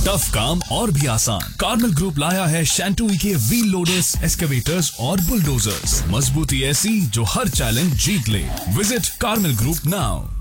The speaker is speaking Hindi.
टफ काम और भी आसान। कार्मेल ग्रुप लाया है शैंटूई के व्हील लोडर्स, एक्सकेवेटर्स और बुलडोजर्स। मजबूती ऐसी जो हर चैलेंज जीत ले। Visit Carmel group now.